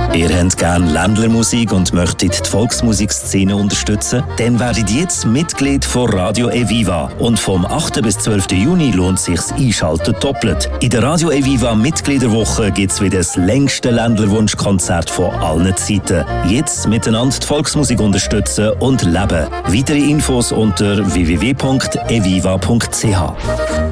Ihr habt gerne Ländlermusik und möchtet die Volksmusikszene unterstützen? Dann werdet jetzt Mitglied von Radio Eviva. Und vom 8. bis 12. Juni lohnt sich's Einschalten doppelt. In der Radio Eviva Mitgliederwoche gibt's wieder das längste Ländlerwunschkonzert von allen Zeiten. Jetzt miteinander die Volksmusik unterstützen und leben. Weitere Infos unter www.eviva.ch.